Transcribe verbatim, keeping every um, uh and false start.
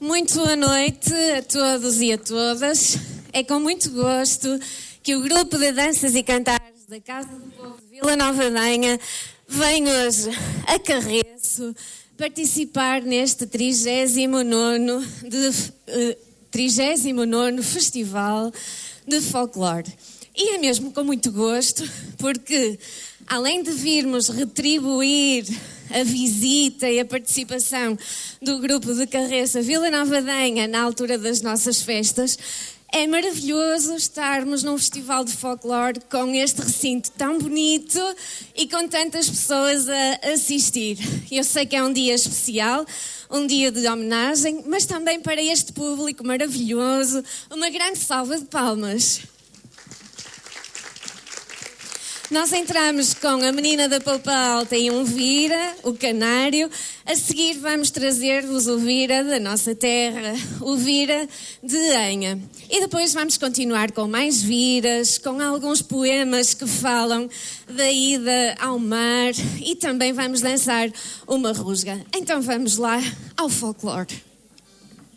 Muito boa noite a todos e a todas. É com muito gosto que o grupo de danças e cantares da Casa do Povo de Vila Nova de Anha vem hoje a Carreço participar neste trigésimo nono de, uh, trigésimo nono Festival de Folclore. E é mesmo com muito gosto, porque além de virmos retribuir a visita e a participação do grupo de Carreço a Vila Nova de Anha na altura das nossas festas, é maravilhoso estarmos num festival de folclore com este recinto tão bonito e com tantas pessoas a assistir. Eu sei que é um dia especial, um dia de homenagem, mas também para este público maravilhoso, uma grande salva de palmas. Nós entramos com a Menina da Polpa Alta e um Vira, o Canário. A seguir vamos trazer-vos o Vira da nossa terra, o Vira de Anha. E depois vamos continuar com mais viras, com alguns poemas que falam da ida ao mar e também vamos dançar uma rusga. Então vamos lá ao folclore.